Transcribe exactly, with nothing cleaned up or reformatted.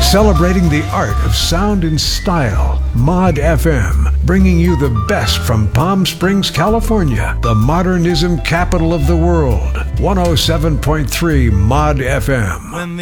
Celebrating the art of sound and style, Mod F M, bringing you the best from Palm Springs, California, the modernism capital of the world. one oh seven point three Mod F M.